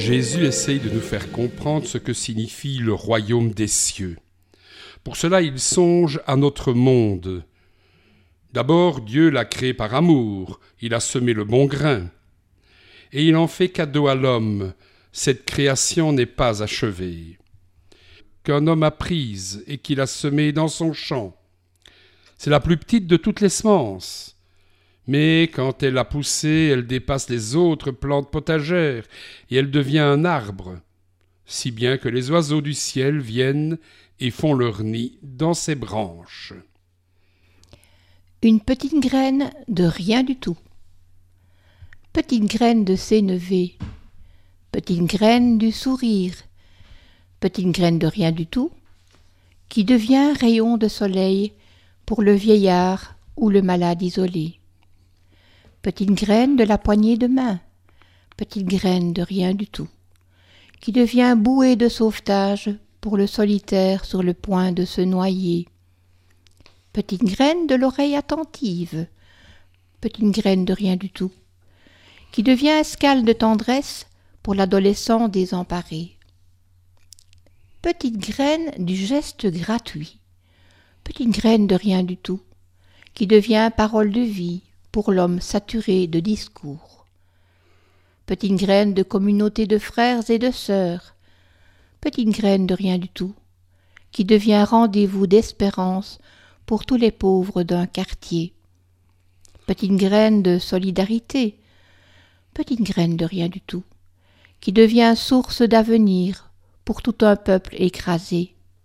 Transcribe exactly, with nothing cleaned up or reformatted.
Jésus essaye de nous faire comprendre ce que signifie le royaume des cieux. Pour cela, il songe à notre monde. D'abord, Dieu l'a créé par amour, il a semé le bon grain. Et il en fait cadeau à l'homme. Cette création n'est pas achevée. Qu'un homme a prise et qu'il a semée dans son champ. C'est la plus petite de toutes les semences. Mais quand elle a poussé, elle dépasse les autres plantes potagères et elle devient un arbre, si bien que les oiseaux du ciel viennent et font leur nid dans ses branches. Une petite graine de rien du tout. Petite graine de sénévé, petite graine du sourire, petite graine de rien du tout, qui devient rayon de soleil pour le vieillard ou le malade isolé. Petite graine de la poignée de main, petite graine de rien du tout, qui devient bouée de sauvetage pour le solitaire sur le point de se noyer. Petite graine de l'oreille attentive, petite graine de rien du tout, qui devient escale de tendresse pour l'adolescent désemparé. Petite graine du geste gratuit, petite graine de rien du tout, qui devient parole de vie pour l'homme saturé de discours. Petite graine de communauté de frères et de sœurs, petite graine de rien du tout, qui devient rendez-vous d'espérance pour tous les pauvres d'un quartier. Petite graine de solidarité, petite graine de rien du tout, qui devient source d'avenir pour tout un peuple écrasé.